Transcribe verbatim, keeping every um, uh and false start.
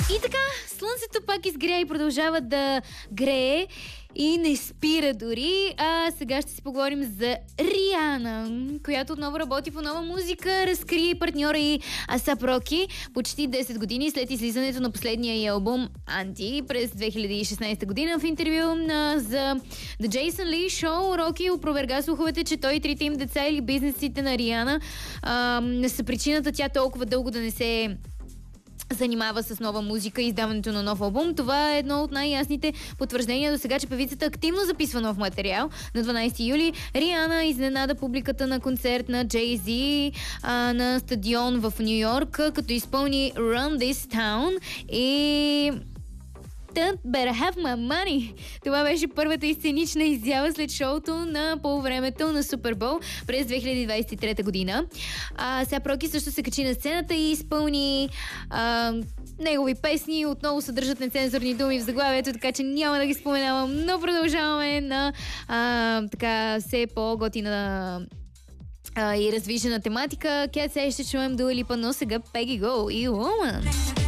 И така, слънцето пак изгря и продължава да грее и не спира дори. А сега ще си поговорим за Риана, която отново работи по нова музика, разкрие партньора и Асап Роки почти десет години след излизането на последния й албум Анти през две хиляди и шестнадесета година. В интервю на, за The Jason Lee Show Роки опроверга слуховете, че той и трите им деца или бизнесите на Риана а, са причината тя толкова дълго да не се занимава с нова музика и издаването на нов албум. Това е едно от най-ясните потвърждения до сега, че певицата активно записва нов материал. На дванадесети юли Риана изненада публиката на концерт на Jay-Z а, на стадион в Ню Йорк, като изпълни Run This Town и Better Have My Money. Това беше първата сценична изява след шоуто на полувремето на Супербол през две хиляди двадесет и трета година. А, Асап Роки също се качи на сцената и изпълни а, негови песни. Отново съдържат нецензурни думи в заглавието, така че няма да ги споменавам, но продължаваме на а, така все по-готина а, и развижена тематика. Кет се ще чуем Дуа Липа, но сега Peggy Go и Woman.